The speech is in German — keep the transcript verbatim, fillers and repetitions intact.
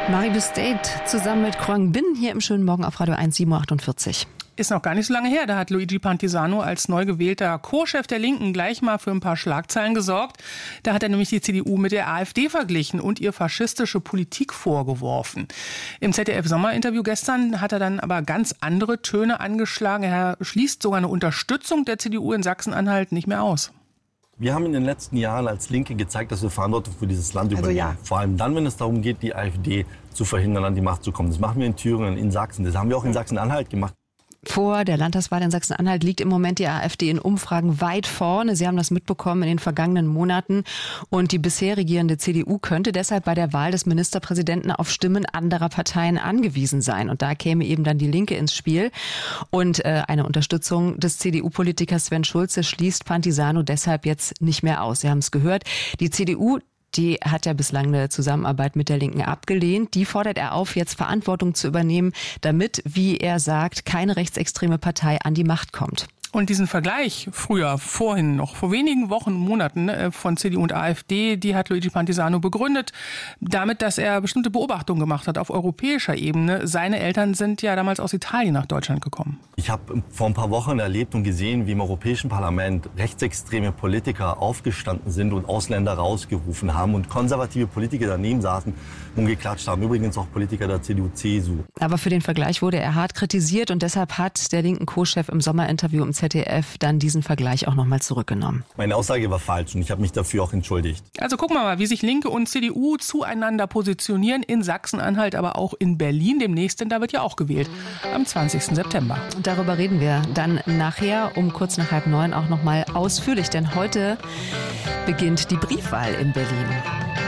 Mariby State zusammen mit Quang Binh hier im schönen Morgen auf Radio eins, sieben Uhr achtundvierzig. Ist noch gar nicht so lange her, da hat Luigi Pantisano als neu gewählter Co-Chef der Linken gleich mal für ein paar Schlagzeilen gesorgt. Da hat er nämlich die C D U mit der AfD verglichen und ihr faschistische Politik vorgeworfen. Im Z D F-Sommerinterview gestern hat er dann aber ganz andere Töne angeschlagen. Er schließt sogar eine Unterstützung der C D U in Sachsen-Anhalt nicht mehr aus. Wir haben in den letzten Jahren als Linke gezeigt, dass wir Verantwortung für dieses Land Also übernehmen. ja. Vor allem dann, wenn es darum geht, die AfD zu verhindern, an die Macht zu kommen. Das machen wir in Thüringen, in Sachsen. Das haben wir auch in Sachsen-Anhalt gemacht. Vor der Landtagswahl in Sachsen-Anhalt liegt im Moment die AfD in Umfragen weit vorne. Sie haben das mitbekommen in den vergangenen Monaten. Und die bisher regierende C D U könnte deshalb bei der Wahl des Ministerpräsidenten auf Stimmen anderer Parteien angewiesen sein. Und da käme eben dann die Linke ins Spiel. Und äh, eine Unterstützung des C D U-Politikers Sven Schulze schließt Pantisano deshalb jetzt nicht mehr aus. Sie haben es gehört. Die C D U, die hat ja bislang eine Zusammenarbeit mit der Linken abgelehnt. Die fordert er auf, jetzt Verantwortung zu übernehmen, damit, wie er sagt, keine rechtsextreme Partei an die Macht kommt. Und diesen Vergleich früher, vorhin noch, vor wenigen Wochen, Monaten von C D U und AfD, die hat Luigi Pantisano begründet, damit, dass er bestimmte Beobachtungen gemacht hat auf europäischer Ebene. Seine Eltern sind ja damals aus Italien nach Deutschland gekommen. Ich habe vor ein paar Wochen erlebt und gesehen, wie im Europäischen Parlament rechtsextreme Politiker aufgestanden sind und Ausländer rausgerufen haben und konservative Politiker daneben saßen und geklatscht haben. Übrigens auch Politiker der C D U, C S U. Aber für den Vergleich wurde er hart kritisiert und deshalb hat der linken Co-Chef im Sommerinterview im Z D F dann diesen Vergleich auch nochmal zurückgenommen. Meine Aussage war falsch und ich habe mich dafür auch entschuldigt. Also gucken wir mal, wie sich Linke und C D U zueinander positionieren in Sachsen-Anhalt, aber auch in Berlin demnächst, denn da wird ja auch gewählt am zwanzigsten September. Und darüber reden wir dann nachher um kurz nach halb neun auch nochmal ausführlich, denn heute beginnt die Briefwahl in Berlin.